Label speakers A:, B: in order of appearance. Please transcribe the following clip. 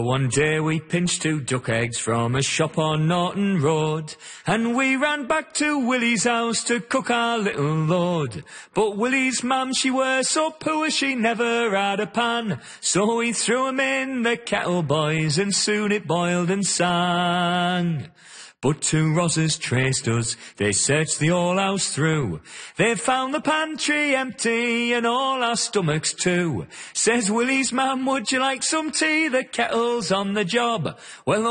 A: One day we pinched 2 duck eggs from a shop on Norton Road, and we ran back to Willie's house to cook our little load. But Willie's mum, she were so poor she never had a pan, so we threw 'em in the kettle, boys, and soon it boiled and sang. But 2 Rozzers traced us, they searched the whole house through. They found the pantry empty and all our stomachs too. Says Willie's mum, would you like some tea? The kettle's on the job. Well,